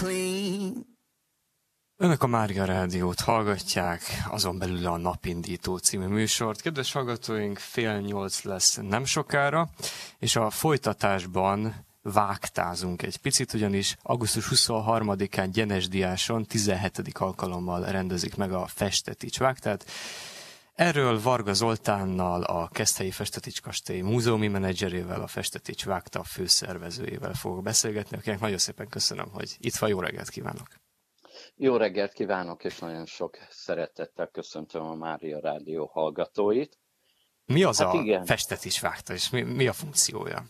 Önök a Mária Rádiót hallgatják, azon belül a Napindító című műsort. Kedves hallgatóink, 7:30 lesz nem sokára, és a folytatásban vágtázunk egy picit, ugyanis augusztus 23-án Gyenesdiáson 17. alkalommal rendezik meg a Festetics vágtát. Erről Varga Zoltánnal, a Keszthelyi Festetics kastély múzeumi menedzserével, a Festetics vágta főszervezőjével fogok beszélgetni, akinek nagyon szépen köszönöm, hogy itt van. Jó reggelt kívánok! Jó reggelt kívánok, és nagyon sok szeretettel köszöntöm a Mária Rádió hallgatóit. Mi az a Festetics vágta, és mi a funkciója?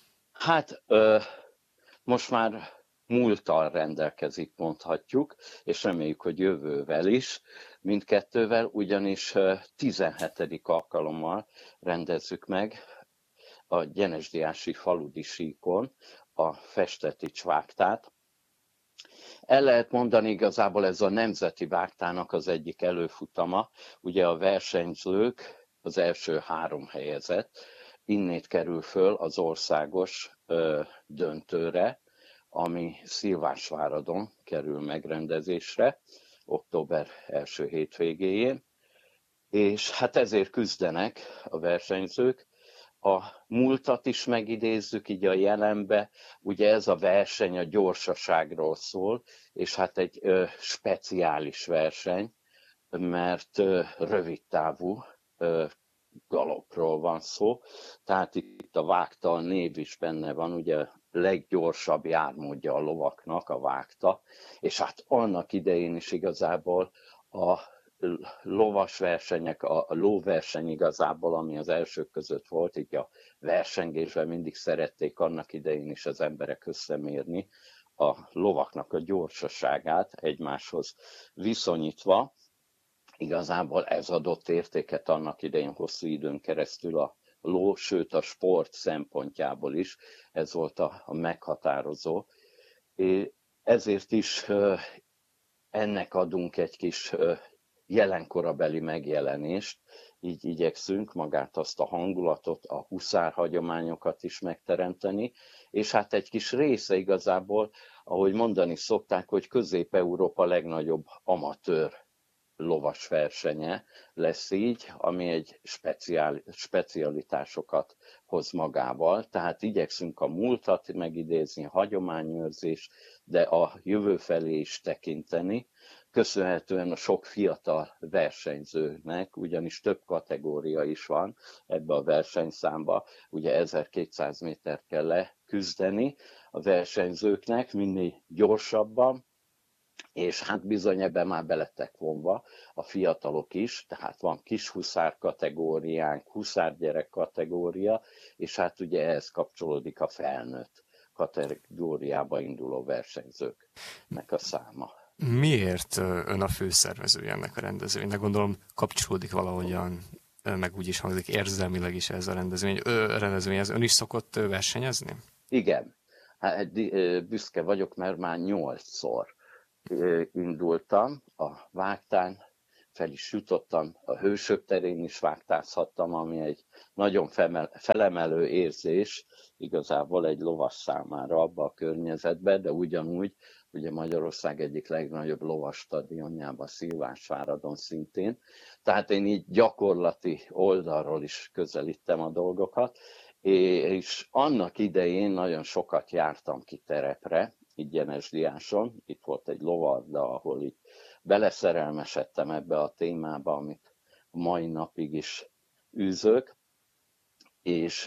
Most már múlttal rendelkezik, mondhatjuk, és reméljük, hogy jövővel is, mindkettővel, ugyanis 17. alkalommal rendezzük meg a Gyenesdiási faludi síkon a Festetics vágtát. El lehet mondani, igazából ez a nemzeti vágtának az egyik előfutama, ugye a versenyzők, az első 3 helyezett, innét kerül föl az országos döntőre, ami Szilvásváradon kerül megrendezésre, október első hétvégéjén, és hát ezért küzdenek a versenyzők. A múltat is megidézzük, így a jelenbe, ugye ez a verseny a gyorsaságról szól, és hát egy speciális verseny, mert rövidtávú galopról van szó, tehát itt a vágta, a név is benne van, ugye leggyorsabb jármódja a lovaknak a vágta, és hát annak idején is igazából a lovas versenyek, a lóverseny igazából, ami az elsők között volt, így a versengésben mindig szerették annak idején is az emberek összemérni a lovaknak a gyorsaságát egymáshoz viszonyítva. Igazából ez adott értéket annak idején hosszú időn keresztül a ló, sőt a sport szempontjából is, ez volt a meghatározó. Ezért is ennek adunk egy kis jelenkorabeli megjelenést, így igyekszünk magát azt a hangulatot, a huszár hagyományokat is megteremteni, és hát egy kis része igazából, ahogy mondani szokták, hogy Közép-Európa legnagyobb amatőr lovas versenye lesz így, ami egy specialitásokat hoz magával, tehát igyekszünk a múltat megidézni, a hagyományőrzés, de a jövő felé is tekinteni, köszönhetően a sok fiatal versenyzőnek, ugyanis több kategória is van ebbe a versenyszámba, ugye 1200 métert kell leküzdeni a versenyzőknek, minél gyorsabban, és hát bizony ebben már belettek vonva a fiatalok is, tehát van kis huszár kategóriánk, huszárgyerek kategória, és hát ugye ehhez kapcsolódik a felnőtt kategóriába induló versenyzőknek a száma. Miért ön a főszervezője ennek a rendezvénynek? Gondolom kapcsolódik valahogyan, meg úgy is hangzik érzelmileg is ez a rendezvényhez. Ön is szokott versenyezni? Igen, hát büszke vagyok, mert már 8-szor indultam a vágtán, fel is jutottam, a Hősök terén is vágtázhattam, ami egy nagyon felemelő érzés igazából egy lovas számára abba a környezetben, de ugyanúgy ugye Magyarország egyik legnagyobb lovas stadionjában, Szilvásváradon szintén. Tehát én így gyakorlati oldalról is közelítem a dolgokat, és annak idején nagyon sokat jártam ki terepre, így Gyenesdiáson, itt volt egy lovarda, ahol így beleszerelmesedtem ebbe a témába, amit mai napig is űzök, és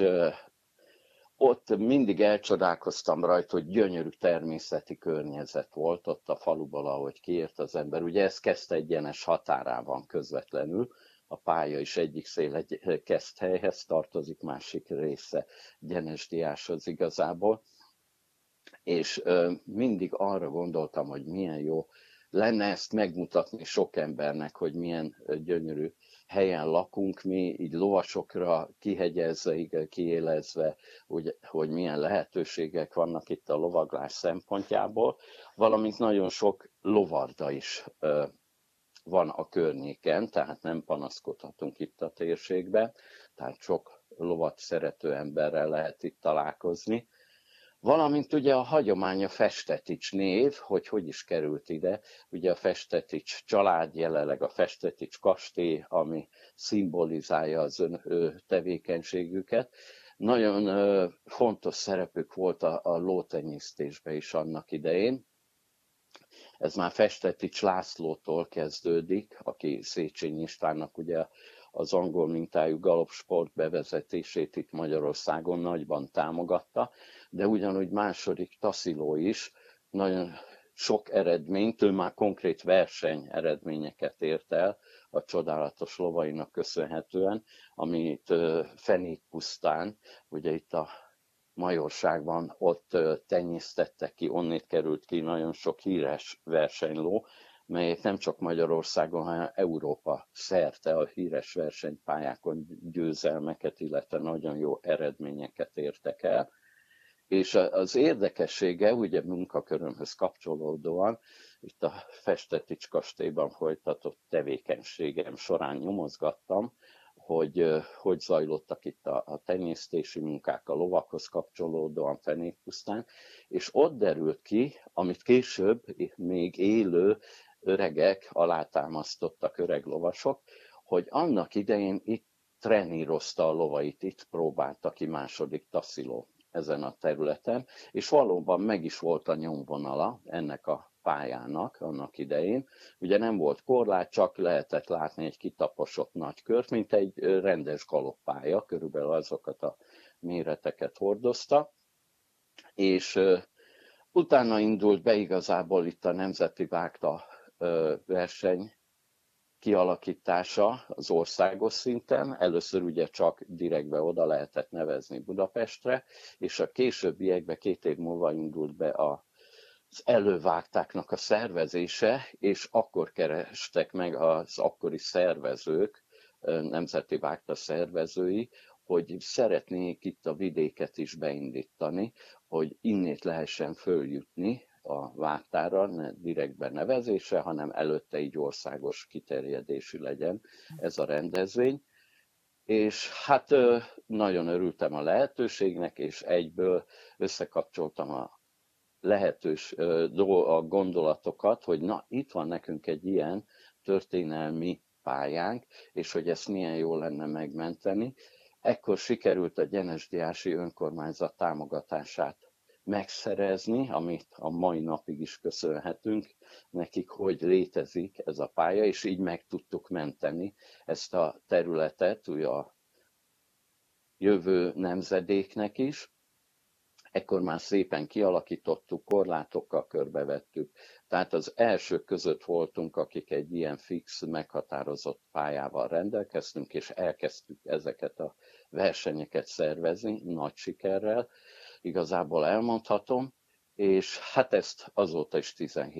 ott mindig elcsodálkoztam rajta, hogy gyönyörű természeti környezet volt ott a faluból, ahogy kiért az ember. Ugye ez Keszthely-Gyenes határában közvetlenül, a pálya is egyik széle Keszthelyhez tartozik, másik része Gyenesdiáshoz igazából. És mindig arra gondoltam, hogy milyen jó lenne ezt megmutatni sok embernek, hogy milyen gyönyörű helyen lakunk mi, így lovasokra kihegyezve, kiélezve, hogy milyen lehetőségek vannak itt a lovaglás szempontjából, valamint nagyon sok lovarda is van a környéken, tehát nem panaszkodhatunk itt a térségben, tehát sok lovat szerető emberrel lehet itt találkozni. Valamint ugye a hagyomány a Festetics név, hogy is került ide. Ugye a Festetics család, jelenleg a Festetics kastély, ami szimbolizálja az ő tevékenységüket. Nagyon fontos szerepük volt a lótenyésztésben is annak idején. Ez már Festetics Lászlótól kezdődik, aki Széchenyi Istvánnak ugye az angol mintájú galopsport bevezetését itt Magyarországon nagyban támogatta, de ugyanúgy második Tassilo is nagyon sok eredményt, ő már konkrét verseny eredményeket ért el a csodálatos lovainak köszönhetően, amit Fenékpusztán, ugye itt a Majorságban ott tenyésztettek ki, onnét került ki nagyon sok híres versenyló, melyek nem csak Magyarországon, hanem Európa szerte a híres versenypályákon győzelmeket, illetve nagyon jó eredményeket értek el. És az érdekessége, ugye munkakörömhöz kapcsolódóan, itt a Festetics kastélyban folytatott tevékenységem során nyomozgattam, hogy zajlottak itt a tenyésztési munkák a lovakhoz kapcsolódóan Fenékpusztán, és ott derült ki, amit később még élő öregek alátámasztottak, öreg lovasok, hogy annak idején itt trenírozta a lovait, itt próbálta ki második Tassilo ezen a területen, és valóban meg is volt a nyomvonala ennek a pályának annak idején. Ugye nem volt korlát, csak lehetett látni egy kitaposott nagy kört, mint egy rendes galoppálya, körülbelül azokat a méreteket hordozta, és utána indult be igazából itt a Nemzeti Vágta verseny kialakítása az országos szinten. Először ugye csak direktbe oda lehetett nevezni Budapestre, és a későbbiekben 2 év múlva indult be az elővágtáknak a szervezése, és akkor kerestek meg az akkori szervezők, Nemzeti Vágta szervezői, hogy szeretnék itt a vidéket is beindítani, hogy innét lehessen följutni a vágtára, ne direktben nevezése, hanem előtte így országos kiterjedésű legyen ez a rendezvény. És hát nagyon örültem a lehetőségnek, és egyből összekapcsoltam a a gondolatokat, hogy na, itt van nekünk egy ilyen történelmi pályánk, és hogy ezt milyen jó lenne megmenteni. Ekkor sikerült a Gyenesdiási önkormányzat támogatását megszerezni, amit a mai napig is köszönhetünk nekik, hogy létezik ez a pálya, és így meg tudtuk menteni ezt a területet ugye a jövő nemzedéknek is. Ekkor már szépen kialakítottuk, korlátokkal körbevettük. Tehát az elsők között voltunk, akik egy ilyen fix, meghatározott pályával rendelkeztünk, és elkezdtük ezeket a versenyeket szervezni, nagy sikerrel, igazából elmondhatom, és hát ezt azóta is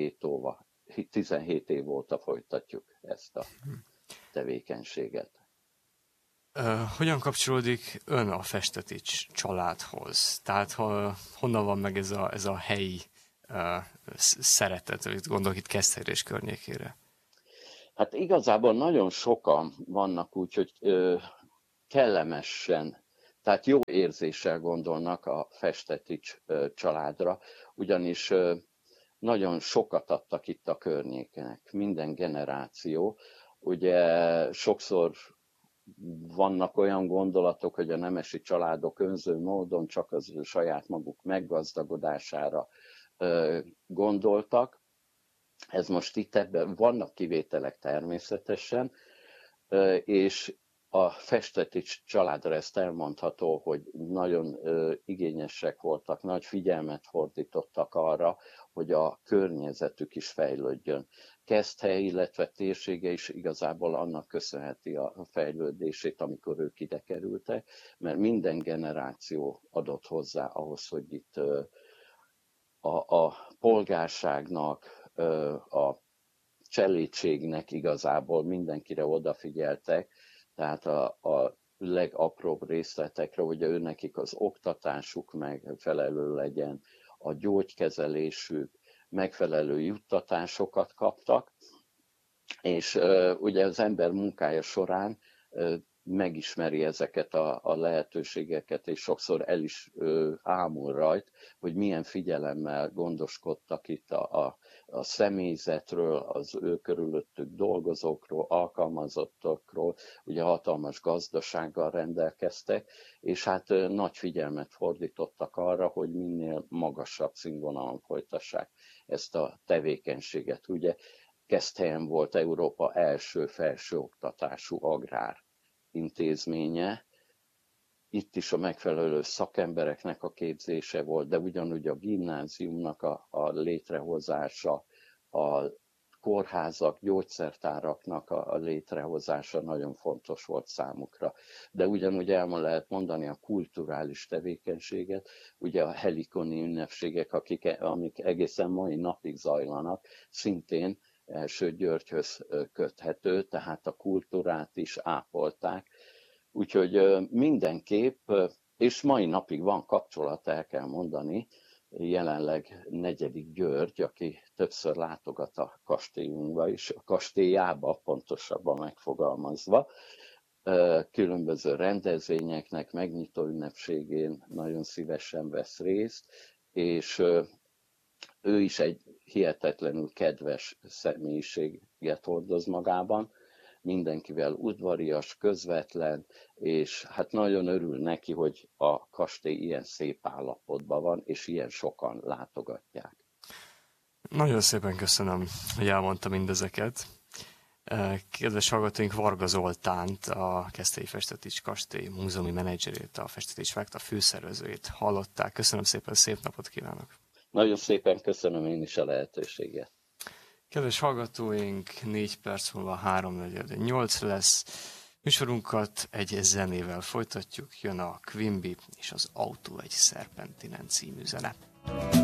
17 év óta folytatjuk ezt a tevékenységet. Hogyan kapcsolódik ön a Festetics családhoz? Tehát honnan van meg ez a helyi szeretet, amit gondolok itt Keszthelyre környékére? Hát igazából nagyon sokan vannak úgy, hogy kellemesen, tehát jó érzéssel gondolnak a Festetics családra, ugyanis nagyon sokat adtak itt a környékenek, minden generáció. Ugye sokszor vannak olyan gondolatok, hogy a nemesi családok önző módon csak az saját maguk meggazdagodására gondoltak. Ez most itt ebben vannak kivételek természetesen, és a Festetics családra ezt elmondható, hogy nagyon igényesek voltak, nagy figyelmet fordítottak arra, hogy a környezetük is fejlődjön. Keszthely, illetve térsége is igazából annak köszönheti a fejlődését, amikor ők ide kerültek, mert minden generáció adott hozzá ahhoz, hogy itt a polgárságnak, a cselédségnek igazából mindenkire odafigyeltek, tehát a legapróbb részletekre, hogy őnekik az oktatásuk megfelelő legyen, a gyógykezelésük, megfelelő juttatásokat kaptak, és ugye az ember munkája során megismeri ezeket a lehetőségeket, és sokszor el is ámul rajt, hogy milyen figyelemmel gondoskodtak itt a személyzetről, az ő körülöttük dolgozókról, alkalmazottokról, ugye hatalmas gazdasággal rendelkeztek, és hát nagy figyelmet fordítottak arra, hogy minél magasabb színvonalon folytassák ezt a tevékenységet. Ugye Keszthelyen volt Európa első felsőoktatású agrár intézménye. Itt is a megfelelő szakembereknek a képzése volt, de ugyanúgy a gimnáziumnak a létrehozása, a kórházak, gyógyszertáraknak a létrehozása nagyon fontos volt számukra. De ugyanúgy lehet mondani a kulturális tevékenységet, ugye a helikoni ünnepségek, amik egészen mai napig zajlanak, szintén Első Györgyhöz köthető, tehát a kultúrát is ápolták. Úgyhogy mindenképp, és mai napig van kapcsolat, el kell mondani, jelenleg 4. György, aki többször látogat a kastélyunkba is, a kastélyába pontosabban megfogalmazva, különböző rendezvényeknek, megnyitó ünnepségén nagyon szívesen vesz részt, és ő is egy hihetetlenül kedves személyiséget hordoz magában, mindenkivel udvarias, közvetlen, és hát nagyon örül neki, hogy a kastély ilyen szép állapotban van, és ilyen sokan látogatják. Nagyon szépen köszönöm, hogy elmondta mindezeket. Kedves hallgatóink, Varga Zoltánt, a Keszthelyi Festetics kastély múzeumi menedzserét, a Festetics Vágta főszervezőjét hallották. Köszönöm szépen, szép napot kívánok! Nagyon szépen köszönöm én is a lehetőséget. Kedves hallgatóink, 4 perc múlva 3:48 lesz. Műsorunkat egy zenével folytatjuk, jön a Quimby és az Autó egy szerpentinen című zene.